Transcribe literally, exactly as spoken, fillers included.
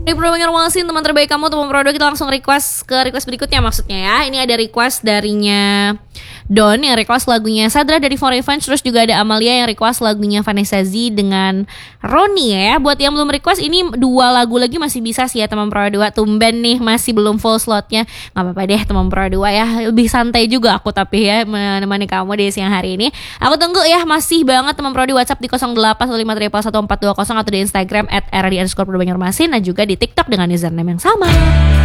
Baik Pro Banjarmasin, teman terbaik kamu, teman Pro dua, kita langsung request ke request berikutnya maksudnya ya. Ini ada request darinya Don yang request lagunya Sadra dari For Revenge. Terus juga ada Amalia yang request lagunya Vanessa Z dengan Roni ya. Buat yang belum request, ini dua lagu lagi masih bisa sih ya teman Pro dua. Tumben nih masih belum full slotnya. Gak apa-apa deh teman Pro dua ya. Lebih santai juga aku tapi ya menemani kamu di siang hari ini. Aku tunggu ya, masih banget teman Pro di WhatsApp di nol delapan satu lima satu satu empat dua nol atau di Instagram at r d underscore pro banjarmasin, dan juga di TikTok dengan username yang sama.